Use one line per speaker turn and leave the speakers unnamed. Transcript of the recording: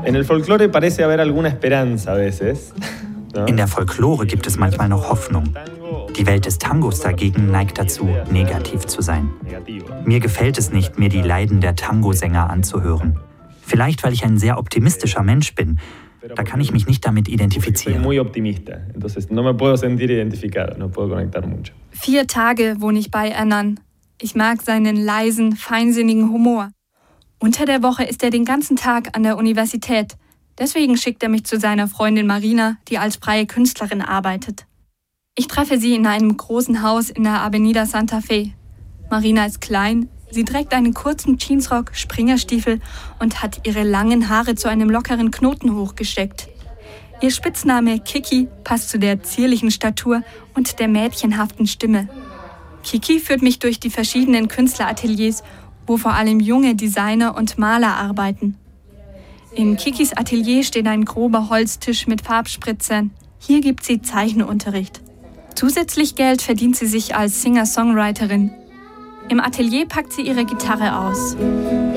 En el folclore parece haber alguna esperanza a veces.
In der Folklore gibt es manchmal noch Hoffnung. Die Welt des Tangos dagegen neigt dazu, negativ zu sein. Mir gefällt es nicht, mir die Leiden der Tangosänger anzuhören. Vielleicht, weil ich ein sehr optimistischer Mensch bin. Da kann ich mich nicht damit identifizieren.
4 Tage wohne ich bei Annan. Ich mag seinen leisen, feinsinnigen Humor. Unter der Woche ist er den ganzen Tag an der Universität. Deswegen schickt er mich zu seiner Freundin Marina, die als freie Künstlerin arbeitet. Ich treffe sie in einem großen Haus in der Avenida Santa Fe. Marina ist klein, sie trägt einen kurzen Jeansrock, Springerstiefel und hat ihre langen Haare zu einem lockeren Knoten hochgesteckt. Ihr Spitzname Kiki passt zu der zierlichen Statur und der mädchenhaften Stimme. Kiki führt mich durch die verschiedenen Künstlerateliers, wo vor allem junge Designer und Maler arbeiten. In Kikis Atelier steht ein grober Holztisch mit Farbspritzern. Hier gibt sie Zeichenunterricht. Zusätzlich Geld verdient sie sich als Singer-Songwriterin. Im Atelier packt sie ihre Gitarre aus.